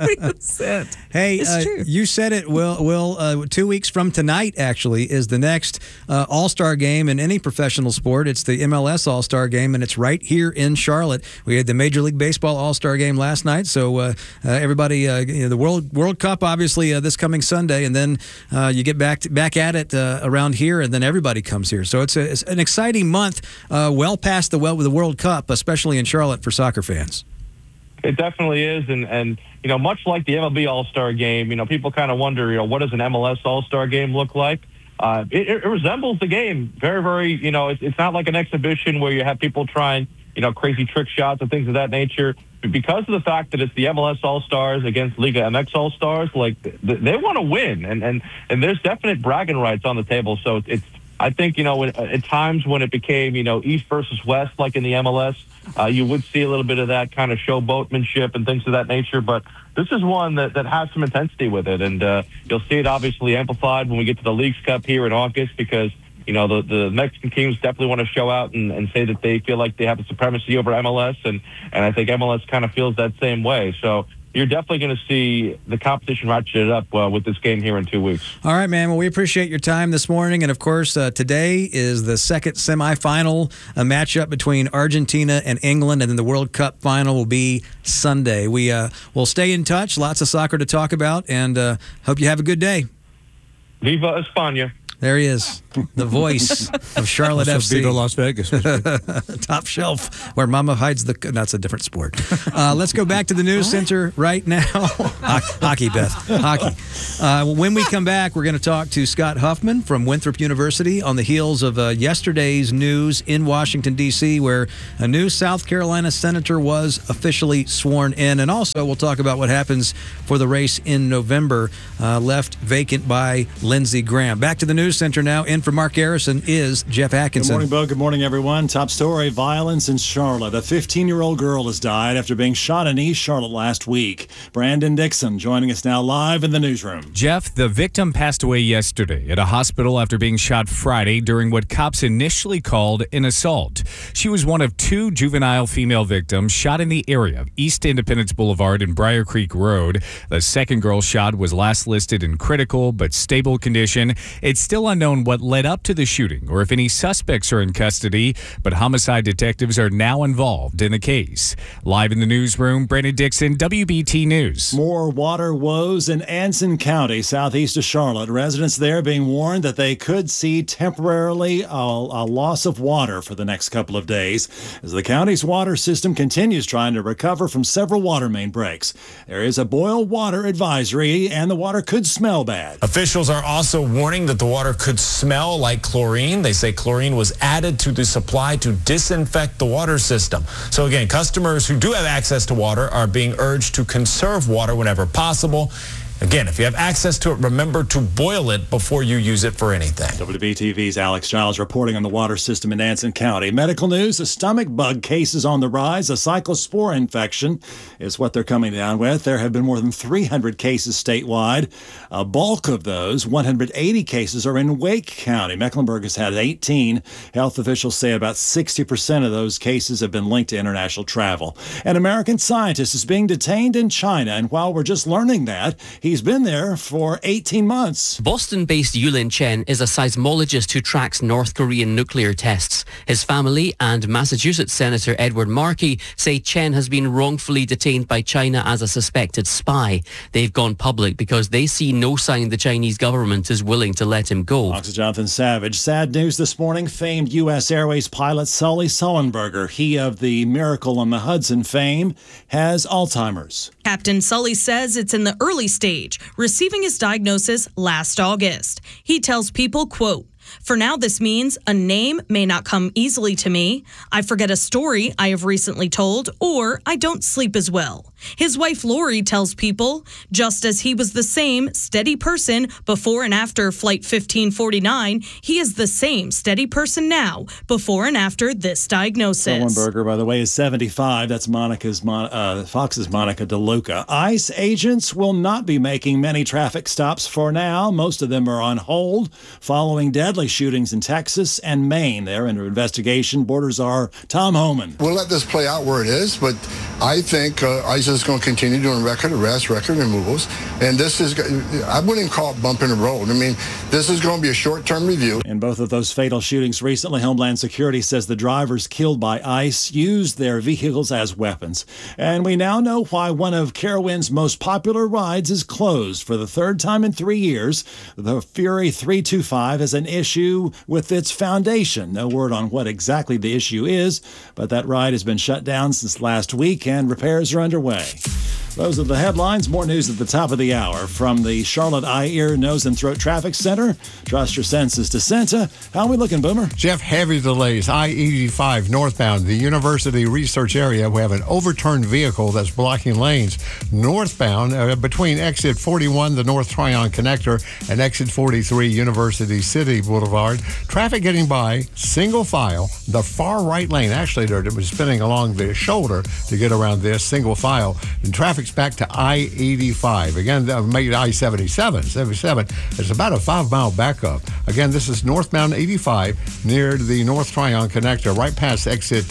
100%. Hey, It's true. you said it, Will. 2 weeks from tonight, actually, is the next All-Star game in any professional sport. It's the MLS All-Star game, and it's right here in Charlotte. We had the Major League Baseball All-Star game last night, so everybody, the World Cup, obviously, this coming Sunday, and then you get back at it around here, and then everybody comes here. So it's an exciting month, well past the World Cup, especially in Charlotte for soccer fans. It definitely is, and much like the MLB All-Star Game, people kind of wonder, what does an MLS All-Star Game look like? It resembles the game very, very. It's not like an exhibition where you have people trying, crazy trick shots and things of that nature. Because of the fact that it's the MLS All-Stars against Liga MX All-Stars, like they want to win, and there's definite bragging rights on the table. So it's. I think, at times when it became, East versus West, like in the MLS, you would see a little bit of that kind of showboatmanship and things of that nature. But this is one that has some intensity with it. And you'll see it obviously amplified when we get to the Leagues Cup here in August because, the Mexican teams definitely want to show out and say that they feel like they have a supremacy over MLS. And I think MLS kind of feels that same way. So you're definitely going to see the competition ratcheted up with this game here in 2 weeks. All right, man. Well, we appreciate your time this morning. And, of course, today is the second semifinal matchup between Argentina and England, and then the World Cup final will be Sunday. We'll stay in touch. Lots of soccer to talk about, and hope you have a good day. Viva España. There he is, the voice of Charlotte FC. Viva Las Vegas. Top shelf, where Mama hides the... That's a different sport. Let's go back to the news center right now. Hockey, Beth. Hockey. When we come back, we're going to talk to Scott Huffman from Winthrop University on the heels of yesterday's news in Washington, D.C., where a new South Carolina senator was officially sworn in. And also, we'll talk about what happens for the race in November, left vacant by Lindsey Graham. Back to the news center now. In for Mark Garrison is Jeff Atkinson. Good morning, Bo. Good morning, everyone. Top story, violence in Charlotte. A 15-year-old girl has died after being shot in East Charlotte last week. Brandon Dixon joining us now live in the newsroom. Jeff, the victim passed away yesterday at a hospital after being shot Friday during what cops initially called an assault. She was one of two juvenile female victims shot in the area of East Independence Boulevard and Briar Creek Road. The second girl shot was last listed in critical but stable condition. It's still unknown what led up to the shooting or if any suspects are in custody, but homicide detectives are now involved in the case. Live in the newsroom, Brandon Dixon, WBT News. More water woes in Anson County, southeast of Charlotte. Residents there being warned that they could see temporarily a loss of water for the next couple of days as the county's water system continues trying to recover from several water main breaks. There is a boil water advisory and the water could smell bad. Officials are also warning that the water could smell like chlorine. They say chlorine was added to the supply to disinfect the water system. So again, customers who do have access to water are being urged to conserve water whenever possible. Again, if you have access to it, remember to boil it before you use it for anything. WBTV's Alex Giles reporting on the water system in Anson County. Medical news, a stomach bug case is on the rise. A cyclospora infection is what they're coming down with. There have been more than 300 cases statewide. A bulk of those, 180 cases, are in Wake County. Mecklenburg has had 18. Health officials say about 60% of those cases have been linked to international travel. An American scientist is being detained in China, and while we're just learning that, he's been there for 18 months. Boston-based Yulin Chen is a seismologist who tracks North Korean nuclear tests. His family and Massachusetts Senator Edward Markey say Chen has been wrongfully detained by China as a suspected spy. They've gone public because they see no sign the Chinese government is willing to let him go. Fox's Jonathan Savage. Sad news this morning. Famed U.S. Airways pilot Sully Sullenberger, he of the Miracle on the Hudson fame, has Alzheimer's. Captain Sully says it's in the early stage, receiving his diagnosis last August. He tells people, quote, "For now, this means a name may not come easily to me. I forget a story I have recently told, or I don't sleep as well." His wife, Lori, tells people, just as he was the same steady person before and after Flight 1549, he is the same steady person now before and after this diagnosis. Sullenberger, by the way, is 75. That's Fox's Monica DeLuca. ICE agents will not be making many traffic stops for now. Most of them are on hold following deadlines deadly shootings in Texas and Maine. They're under investigation. Borders are Tom Homan. We'll let this play out where it is, but I think ICE is going to continue doing record arrests, record removals, and this is, I wouldn't call it bumping the road. I mean, this is going to be a short-term review. In both of those fatal shootings recently, Homeland Security says the drivers killed by ICE used their vehicles as weapons. And we now know why one of Carowind's most popular rides is closed for the third time in 3 years. The Fury 325 has an issue with its foundation. No word on what exactly the issue is, but that ride has been shut down since last week and repairs are underway. Those are the headlines. More news at the top of the hour. From the Charlotte Eye, Ear, Nose, and Throat Traffic Center, trust your senses to Santa. How are we looking, Boomer? Jeff, heavy delays. I-85 northbound, the University Research area. We have an overturned vehicle that's blocking lanes. Northbound, between exit 41, the North Tryon Connector, and exit 43, University City Boulevard. Traffic getting by, single file, the far right lane. Actually, it was spinning along the shoulder to get around this, single file. And traffic's back to I-85. Again, made I-77. 77. It's about a 5-mile backup. Again, this is northbound 85 near the North Tryon Connector, right past exit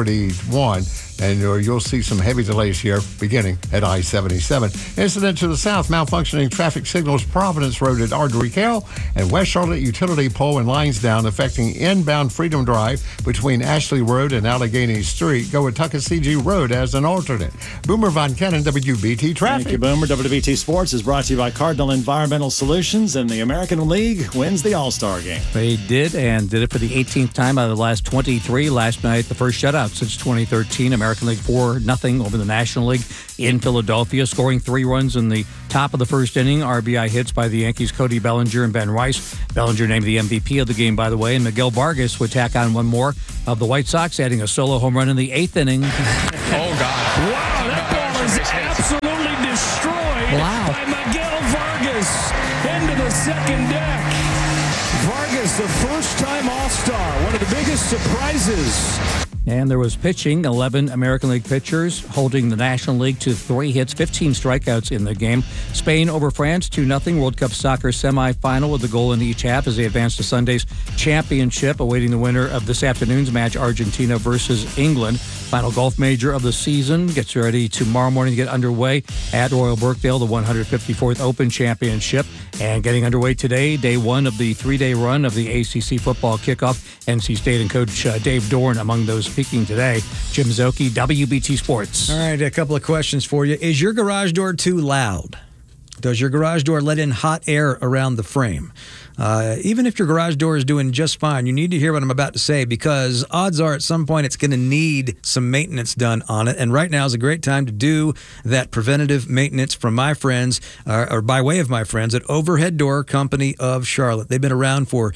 41. And you'll see some heavy delays here beginning at I-77. Incident to the south, malfunctioning traffic signals Providence Road at Ardrey Kell and West Charlotte utility pole and lines down affecting inbound Freedom Drive between Ashley Road and Allegheny Street. Go at Tuckasegee Road as an alternate. Boomer Von Cannon, WBT Traffic. Thank you, Boomer. WBT Sports is brought to you by Cardinal Environmental Solutions, and the American League wins the All-Star Game. They did, and did it for the 18th time out of the last 23. Last night, the first shutout since 2013. American League 4-0 over the National League in Philadelphia, scoring 3 runs in the top of the first inning. RBI hits by the Yankees' Cody Bellinger and Ben Rice. Bellinger named the MVP of the game, by the way, and Miguel Vargas would tack on one more of the White Sox, adding a solo home run in the 8th inning. Oh, God. Wow, that ball is absolutely destroyed by Miguel Vargas into the second deck. Vargas, the first-time All-Star, one of the biggest surprises. And there was pitching, 11 American League pitchers holding the National League to 3 hits, 15 strikeouts in the game. Spain over France, 2-0 World Cup Soccer semifinal with a goal in each half as they advance to Sunday's championship, awaiting the winner of this afternoon's match, Argentina versus England. Final golf major of the season gets ready tomorrow morning to get underway at Royal Birkdale, the 154th Open Championship. And getting underway today, day 1 of the 3-day run of the ACC football kickoff. NC State and Coach Dave Dorn among those speaking today. Jim Zoki, WBT Sports. All right, a couple of questions for you. Is your garage door too loud? Does your garage door let in hot air around the frame? Even if your garage door is doing just fine, you need to hear what I'm about to say, because odds are at some point it's going to need some maintenance done on it. And right now is a great time to do that preventative maintenance from my friends, or by way of my friends at Overhead Door Company of Charlotte. They've been around for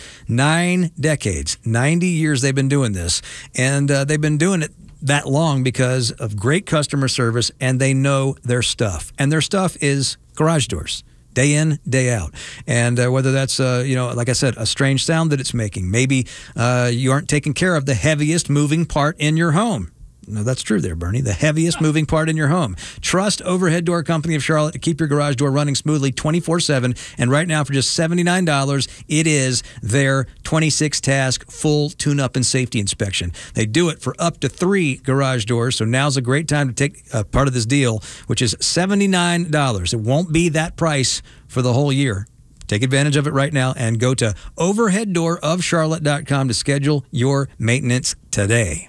9 decades, 90 years they've been doing this. And they've been doing it that long because of great customer service, and they know their stuff. And their stuff is garage doors. Day in, day out. And whether that's, like I said, a strange sound that it's making. Maybe you aren't taking care of the heaviest moving part in your home. No, that's true there, Bernie. The heaviest moving part in your home. Trust Overhead Door Company of Charlotte to keep your garage door running smoothly 24/7. And right now, for just $79, it is their 26-task full tune-up and safety inspection. They do it for up to 3 garage doors. So now's a great time to take part of this deal, which is $79. It won't be that price for the whole year. Take advantage of it right now and go to overheaddoorofcharlotte.com to schedule your maintenance today.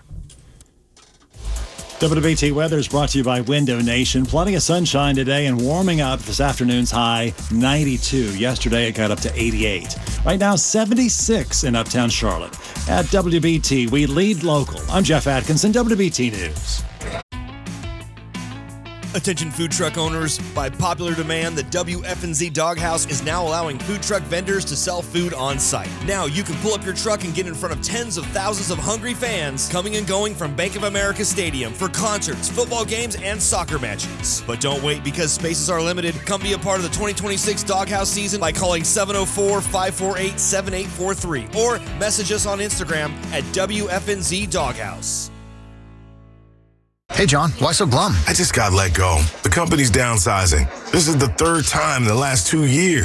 WBT weather is brought to you by Window Nation. Plenty of sunshine today and warming up. This afternoon's high 92. Yesterday it got up to 88. Right now 76 in uptown Charlotte. At WBT, we lead local. I'm Jeff Atkinson, WBT News. Attention food truck owners, by popular demand, the WFNZ Doghouse is now allowing food truck vendors to sell food on site. Now you can pull up your truck and get in front of tens of thousands of hungry fans coming and going from Bank of America Stadium for concerts, football games, and soccer matches. But don't wait, because spaces are limited. Come be a part of the 2026 Doghouse season by calling 704-548-7843 or message us on Instagram at WFNZ Doghouse. Hey, John, why so glum? I just got let go. The company's downsizing. This is the 3rd time in the last 2 years.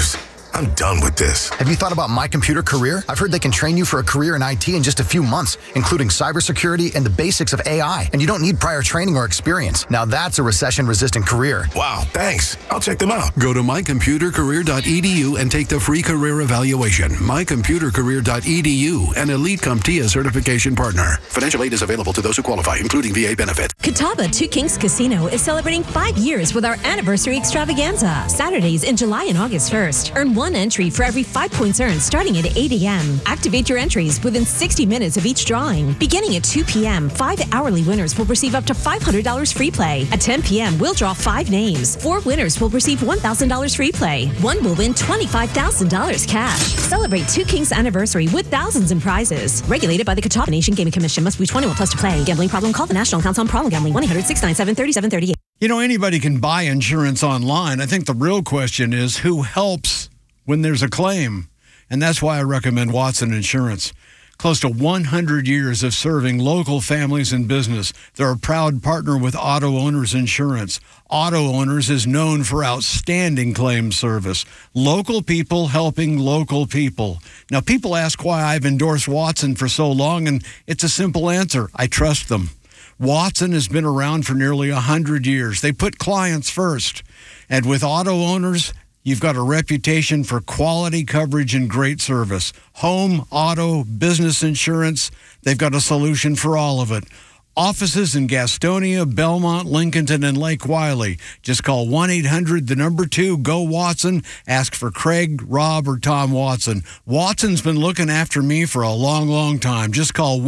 I'm done with this. Have you thought about My Computer Career? I've heard they can train you for a career in IT in just a few months, including cybersecurity and the basics of AI. And you don't need prior training or experience. Now that's a recession-resistant career. Wow, thanks. I'll check them out. Go to mycomputercareer.edu and take the free career evaluation. Mycomputercareer.edu, an Elite CompTIA certification partner. Financial aid is available to those who qualify, including VA benefits. Catawba Two Kings Casino is celebrating 5 years with our anniversary extravaganza. Saturdays in July and August 1st. Earn 1 entry for every 5 points earned starting at 8 a.m. Activate your entries within 60 minutes of each drawing. Beginning at 2 p.m., 5 hourly winners will receive up to $500 free play. At 10 p.m., we'll draw 5 names. 4 winners will receive $1,000 free play. 1 will win $25,000 cash. Celebrate Two Kings anniversary with thousands in prizes. Regulated by the Catawba Nation Gaming Commission. Must be 21 plus to play. Gambling problem? Call the National Council on Problem Gambling. 1-800-697-3738. You know, anybody can buy insurance online. I think the real question is who helps when there's a claim. And that's why I recommend Watson Insurance. Close to 100 years of serving local families and business. They're a proud partner with Auto Owners Insurance. Auto Owners is known for outstanding claim service. Local people helping local people. Now, people ask why I've endorsed Watson for so long, and it's a simple answer. I trust them. Watson has been around for nearly 100 years. They put clients first. And with Auto Owners, you've got a reputation for quality coverage and great service. Home, auto, business insurance, they've got a solution for all of it. Offices in Gastonia, Belmont, Lincolnton, and Lake Wiley. Just call 1-800-2-GO-WATSON. Ask for Craig, Rob, or Tom Watson. Watson's been looking after me for a long, long time. Just call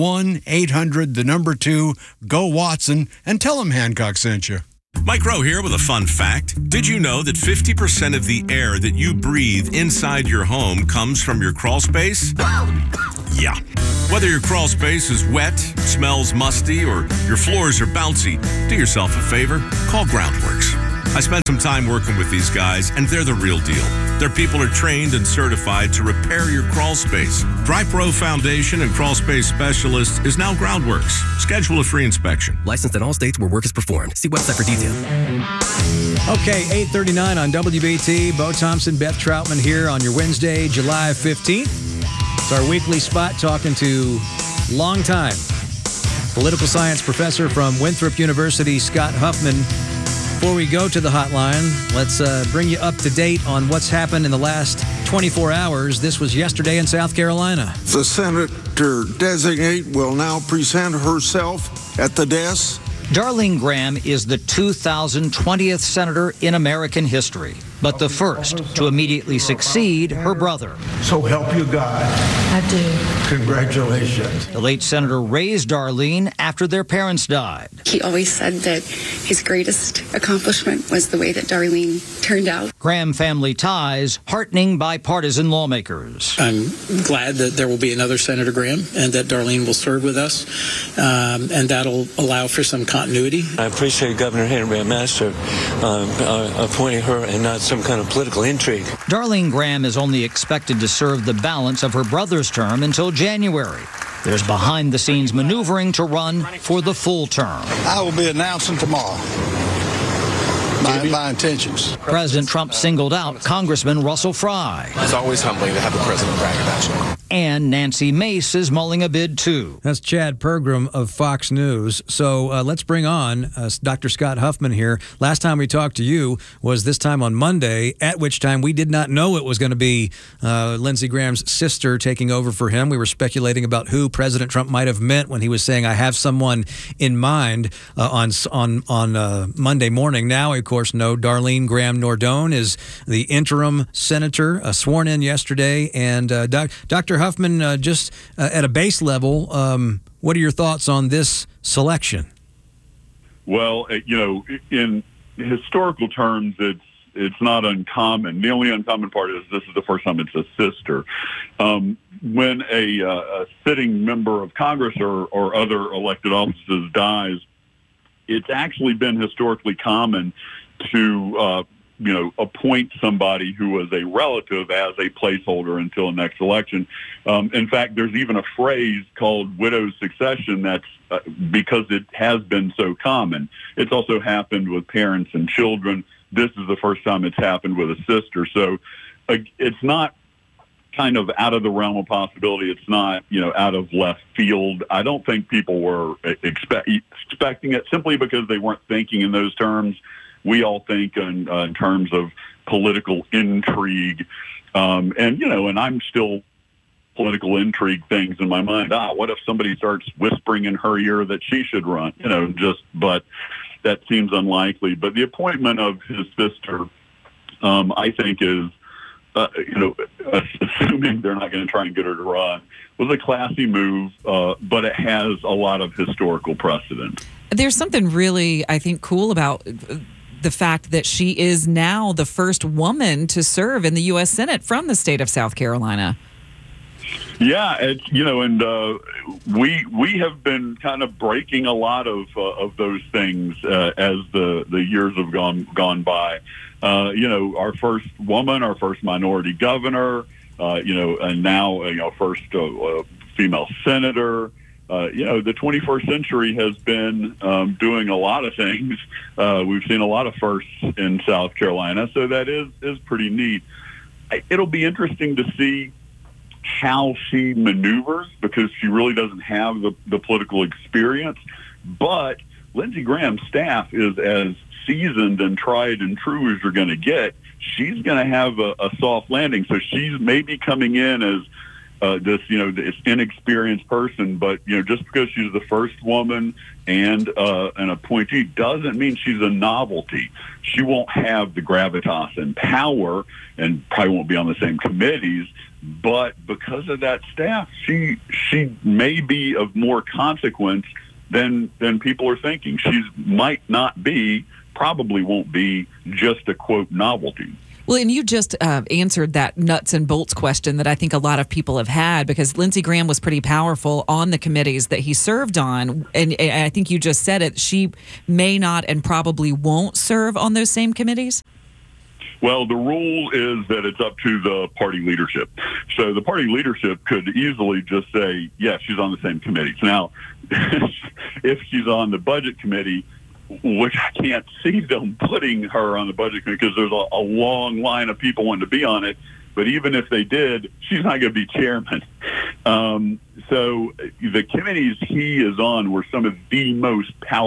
1-800-2-GO-WATSON and tell them Hancock sent you. Mike Rowe here with a fun fact. Did you know that 50% of the air that you breathe inside your home comes from your crawl space? Yeah. Whether your crawl space is wet, smells musty, or your floors are bouncy, do yourself a favor, call Groundworks. I spent some time working with these guys, and they're the real deal. Their people are trained and certified to repair your crawl space. Dry Pro Foundation and Crawl Space Specialist is now Groundworks. Schedule a free inspection. Licensed in all states where work is performed. See website for details. Okay, 8:39 on WBT. Bo Thompson, Beth Troutman here on your Wednesday, July 15th. It's our weekly spot talking to longtime political science professor from Winthrop University, Scott Huffman. Before we go to the hotline, let's bring you up to date on what's happened in the last 24 hours. This was yesterday in South Carolina. The senator-designate will now present herself at the desk. Darlene Graham is the 2020th senator in American history, but the first to immediately succeed her brother. So help you God. I do. Congratulations. The late senator raised Darlene after their parents died. He always said that his greatest accomplishment was the way that Darlene turned out. Graham family ties, heartening bipartisan lawmakers. I'm glad that there will be another Senator Graham and that Darlene will serve with us, and that'll allow for some continuity. I appreciate Governor Henry Master appointing her and not some kind of political intrigue. Darlene Graham is only expected to serve the balance of her brother's term until January. There's behind-the-scenes maneuvering to run for the full term. I will be announcing tomorrow my intentions. President Trump singled out Congressman Russell Fry. It's always humbling to have the president brag about you. And Nancy Mace is mulling a bid, too. That's Chad Pergram of Fox News. So let's bring on Dr. Scott Huffman here. Last time we talked to you was this time on Monday, at which time we did not know it was going to be Lindsey Graham's sister taking over for him. We were speculating about who President Trump might have meant when he was saying, I have someone in mind on Monday morning. Now, of course, no, Darlene Graham Nordone is the interim senator, sworn in yesterday. And Dr. Huffman, just at a base level, what are your thoughts on this selection? Well, in historical terms, it's not uncommon. The only uncommon part is this is the first time it's a sister. When a sitting member of Congress or other elected offices dies, it's actually been historically common to appoint somebody who was a relative as a placeholder until the next election. In fact, there's even a phrase called widow's succession that's because it has been so common. It's also happened with parents and children. This is the first time it's happened with a sister. So it's not kind of out of the realm of possibility. It's not, out of left field. I don't think people were expecting it simply because they weren't thinking in those terms. We all think in terms of political intrigue. And I'm still political intrigue things in my mind. What if somebody starts whispering in her ear that she should run? But that seems unlikely. But the appointment of his sister, I think is, assuming they're not going to try and get her to run, was a classy move, but it has a lot of historical precedent. There's something really, I think, cool about the fact that she is now the first woman to serve in the U.S. Senate from the state of South Carolina. Yeah, we have been kind of breaking a lot of those things as the years have gone by. Our first woman, our first minority governor, and now first female senator. The 21st century has been doing a lot of things. We've seen a lot of firsts in South Carolina, so that is pretty neat. It'll be interesting to see how she maneuvers because she really doesn't have the political experience. But Lindsey Graham's staff is as seasoned and tried and true as you're going to get. She's going to have a soft landing. So she's maybe coming in as this inexperienced person, but just because she's the first woman and an appointee doesn't mean she's a novelty. She won't have the gravitas and power, and probably won't be on the same committees. But because of that staff, she may be of more consequence than people are thinking. She might not be, probably won't be just a quote novelty. Well, and you just answered that nuts and bolts question that I think a lot of people have had because Lindsey Graham was pretty powerful on the committees that he served on. And I think you just said it. She may not and probably won't serve on those same committees. Well, the rule is that it's up to the party leadership. So the party leadership could easily just say, yeah, she's on the same committees. Now, if she's on the budget committee, which I can't see them putting her on the budget committee because there's a long line of people wanting to be on it. But even if they did, she's not going to be chairman. So the committees he is on were some of the most powerful